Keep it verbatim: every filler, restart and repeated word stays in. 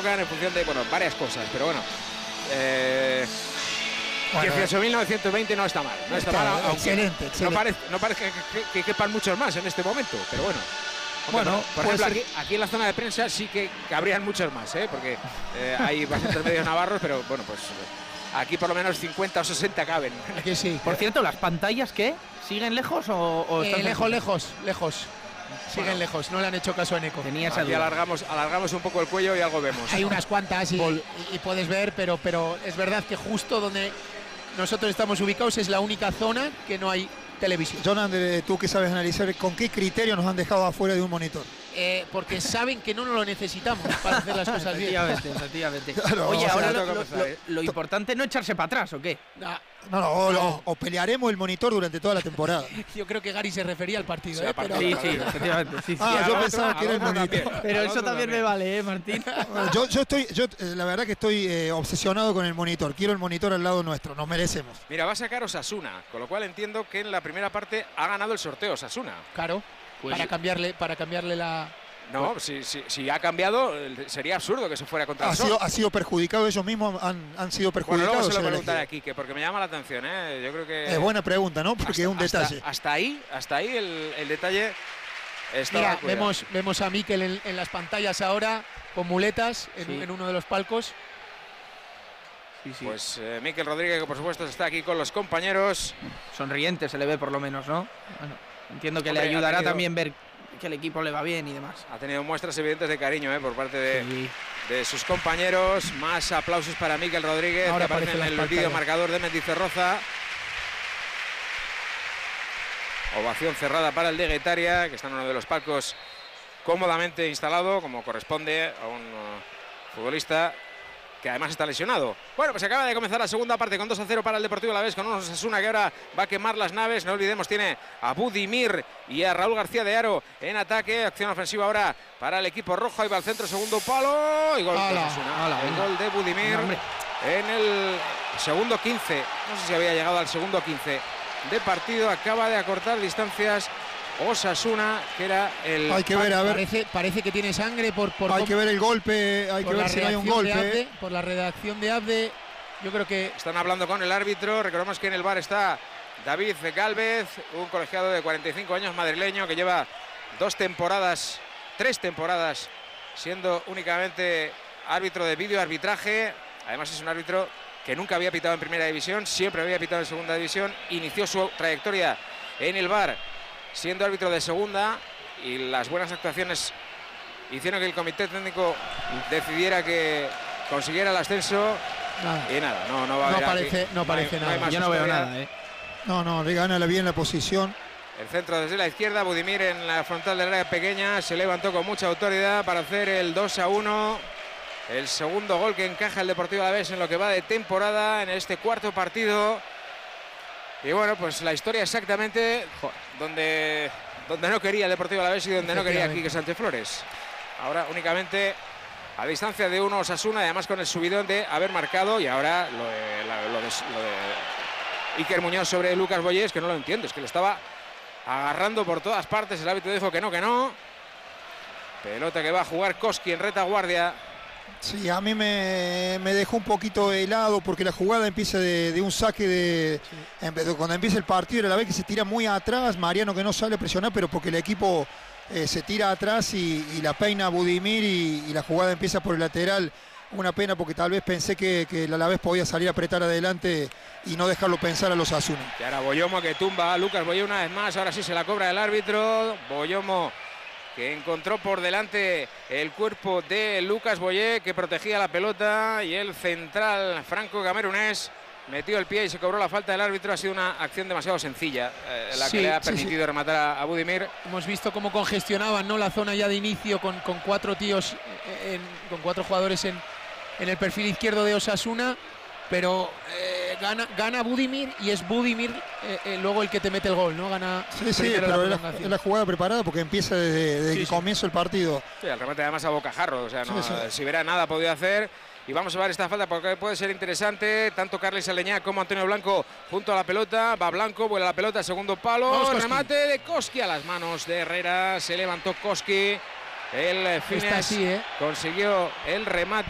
colocan en función de, bueno, varias cosas, pero bueno. Eh, Bueno, dieciocho mil novecientos veinte no está mal, no está, está mal, aunque excelente, excelente. no parece, no parece que, que, que quepan muchos más en este momento, pero bueno. Hombre, Bueno, por puede ejemplo, ser- aquí, aquí en la zona de prensa sí que cabrían muchos más, ¿eh? Porque eh, hay bastantes medios navarros, pero bueno, pues aquí por lo menos cincuenta o sesenta caben. Aquí sí. Por cierto, ¿las pantallas qué? ¿Siguen lejos o, o Eh, están lejos, lejos, lejos. Siguen Bueno. lejos, no le han hecho caso a Eneco. Tenía esa Aquí duda. alargamos, alargamos un poco el cuello y algo vemos. Hay unas cuantas y, y- y puedes ver, pero, pero es verdad que justo donde nosotros estamos ubicados es la única zona que no hay televisión. Jonan, tú que sabes analizar, ¿con qué criterio nos han dejado afuera de un monitor? Eh, porque saben que no nos lo necesitamos para hacer las cosas bien. Efectivamente, efectivamente. Claro, Oye, o sea, ahora lo, tengo que lo- empezar, lo- ¿eh? lo importante es no echarse para atrás, ¿o qué? Nah, No, no, o, o- o pelearemos el monitor durante toda la temporada. yo creo que Gary se refería al partido, Sí, ¿eh? al partido. Pero- Sí, sí, efectivamente. Sí, sí. Ah, al yo otro- pensaba que era el al otro monitor. también, Pero al eso otro también me vale, ¿eh, Martín? Bueno, yo, yo estoy, yo eh, la verdad que estoy eh, obsesionado con el monitor. Quiero el monitor al lado nuestro, nos merecemos. Mira, va a sacar Osasuna, con lo cual entiendo que en la primera parte ha ganado el sorteo Osasuna. Claro, Pues- para cambiarle, para cambiarle la. No, si, si, si ha cambiado, eh, sería absurdo que se fuera contra Ha el Sol. sido, ha sido perjudicado, ellos mismos han, han sido Bueno, perjudicados. luego se lo en la preguntaré elegida. aquí, que porque me llama la atención, ¿eh? Yo creo que... Es buena pregunta, ¿no? Porque es un hasta, detalle. Hasta ahí, hasta ahí el, el detalle está. Mira, vemos, vemos a Mikel en, en las pantallas ahora con muletas en, Sí. en uno de los palcos. Sí, sí. Pues eh, Mikel Rodríguez, que por supuesto está aquí con los compañeros. Sonriente se le ve por lo menos, ¿no? Bueno, entiendo que Hombre, le ha ayudará tenido- también ver que el equipo le va bien y demás. Ha tenido muestras evidentes de cariño, ¿eh? Por parte de, Sí. de sus compañeros. Más aplausos para Mikel Rodríguez, Ahora que aparece en aparecen el las vídeo pantallas. marcador de Mendizorroza. Ovación cerrada para el de Guetaria, que está en uno de los palcos cómodamente instalado, como corresponde a un uh, futbolista que además está lesionado. Bueno, pues acaba de comenzar la segunda parte con dos a cero para el Deportivo Alavés, con unos Osasuna que ahora va a quemar las naves. No olvidemos, tiene a Budimir y a Raúl García de Haro en ataque. Acción ofensiva ahora para el equipo rojo. Ahí va al centro, segundo palo y gol de Ala, Osasuna. ala, El venga. gol de Budimir Hombre. en el segundo quince. No sé si había llegado al segundo quince de partido. Acaba de acortar distancias Osasuna, que era el... Hay que ver, a ver, Parece, parece que tiene sangre por, por, hay cómo- que ver el golpe, hay que por la ver si no hay un reacción de golpe. Abde, por la redacción de Abde. Yo creo que Están hablando con el árbitro. Recordemos que en el bar está David Gálvez, un colegiado de cuarenta y cinco años, madrileño, que lleva dos temporadas, tres temporadas, siendo únicamente árbitro de videoarbitraje. Además es un árbitro que nunca había pitado en primera división, siempre había pitado en segunda división. Inició su trayectoria en el bar siendo árbitro de segunda, y las buenas actuaciones hicieron que el comité técnico decidiera que consiguiera el ascenso. nada. Y nada, no, no va a No haber parece- aquí- no hay- parece hay nada. más Yo no veo historia. nada, ¿eh? No, no, le gana bien la posición. El centro desde la izquierda, Budimir en la frontal del área pequeña, se levantó con mucha autoridad para hacer el dos a uno. El segundo gol que encaja el Deportivo Alavés en lo que va de temporada, en este cuarto partido. Y bueno, pues la historia exactamente donde, donde no quería el Deportivo Alavés y donde no quería Efectivamente. Quique Sánchez Flores. Ahora únicamente a distancia de uno Osasuna, además con el subidón de haber marcado, y ahora lo de, la- lo de, lo de Iker Muñoz sobre Lucas Boyés, que no lo entiendo, es que lo estaba agarrando por todas partes. El árbitro dijo que no, que no. Pelota que va a jugar Koski en retaguardia. Sí, a mí me, me dejó un poquito helado porque la jugada empieza de, de un saque de... em- de- cuando empieza el partido, a la vez que se tira muy atrás, Mariano que no sale a presionar, pero porque el equipo eh, se tira atrás y, y la peina Budimir y, y la jugada empieza por el lateral. Una pena porque tal vez pensé que, que el Alavés podía salir a apretar adelante y no dejarlo pensar a los Asuna. Y ahora Boyomo que tumba a Lucas Boyé una vez más. Ahora sí se la cobra el árbitro. Boyomo que encontró por delante el cuerpo de Lucas Boyé, que protegía la pelota, y el central franco camerunés metió el pie y se cobró la falta del árbitro. Ha sido una acción demasiado sencilla, eh, la Sí, que le ha sí, permitido sí. rematar a, a Budimir. Hemos visto cómo congestionaban, ¿no?, la zona ya de inicio con, con cuatro tíos, eh, en- con cuatro jugadores en, en el perfil izquierdo de Osasuna, pero eh, gana, gana Budimir y es Budimir eh, eh, luego el que te mete el gol, ¿no? Gana Sí, sí, primero la pero es la, prolongación. es la jugada preparada porque empieza desde, desde Sí, que sí. comienza el partido. Sí, el remate además a bocajarro, o sea, no, Sí, sí. si verá nada podía hacer. Y vamos a ver esta falta porque puede ser interesante. Tanto Carles Aleñá como Antonio Blanco junto a la pelota. Va Blanco, vuela la pelota, segundo palo. Vamos, Koski. Remate de Koski a las manos de Herrera. Se levantó Koski. El Está Fines así, ¿eh? consiguió el remate.